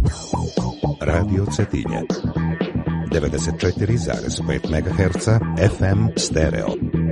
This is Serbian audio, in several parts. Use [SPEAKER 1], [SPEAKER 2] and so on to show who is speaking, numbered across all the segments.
[SPEAKER 1] Radio Cetinje 94,5 MHz FM stereo.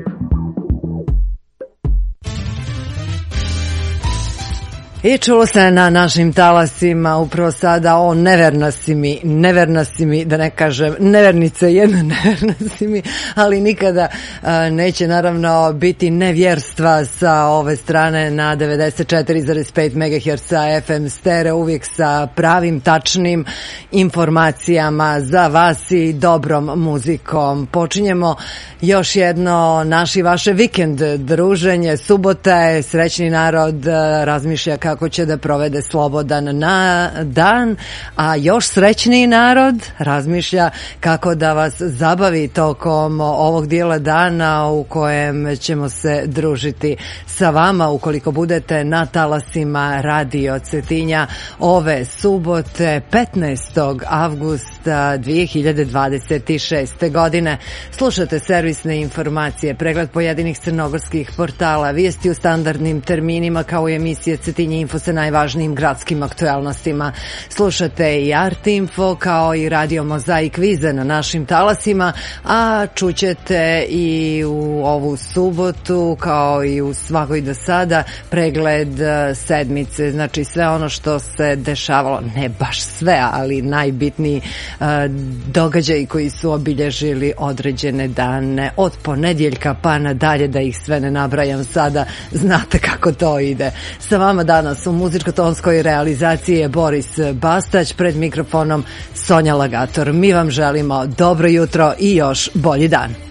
[SPEAKER 2] I čulo se na našim talasima upravo sada o neverna si mi, da ne kažem nevernice, jedna neverna si mi, ali nikada neće naravno biti nevjerstva sa ove strane na 94,5 MHz FM stereo, uvijek sa pravim, tačnim informacijama za vas i dobrom muzikom. Počinjemo još jedno naše i vaše vikend druženje. Subota je, srećni narod razmišlja kako će da provede slobodan dan, a još srećniji narod razmišlja kako da vas zabavi tokom ovog dijela dana u kojem ćemo se družiti sa vama ukoliko budete na talasima Radio Cetinja ove subote 15. avgusta 2026. godine. Slušate servisne informacije, pregled pojedinih crnogorskih portala, vijesti u standardnim terminima kao i emisije Cetinje Info sa najvažnijim gradskim aktualnostima. Slušate i Art Info kao i Radio Mozaik Vize na našim talasima, a čućete i u ovu subotu kao i u svakoj do sada pregled sedmice, znači sve ono što se dešavalo, ne baš sve, ali najbitniji događaji koji su obilježili određene dane od ponedjeljka pa nadalje, da ih sve ne nabrajam sada, znate kako to ide. Sa vama danas u muzičko-tonskoj realizaciji je Boris Bastać, pred mikrofonom Sonja Lagator. Mi vam želimo dobro jutro i još bolji dan.